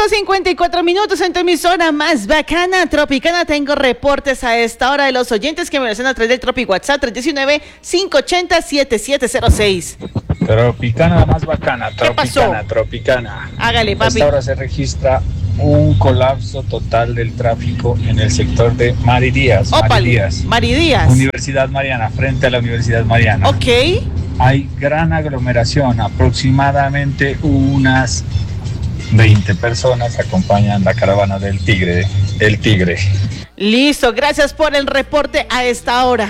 5:54 en tu emisora más bacana, Tropicana. Tengo reportes a esta hora de los oyentes que me lo hacen a través del Tropi WhatsApp 319-580-7706. Tropicana más bacana, ¿Qué pasó? Tropicana. Hágale, A papi. esta hora se registra un colapso total del tráfico en el sector de Maridías. Ópale, Maridías. Universidad Mariana, frente a la Universidad Mariana. Ok. Hay gran aglomeración, aproximadamente unas 20 personas acompañan la caravana del Tigre. Listo, gracias por el reporte a esta hora.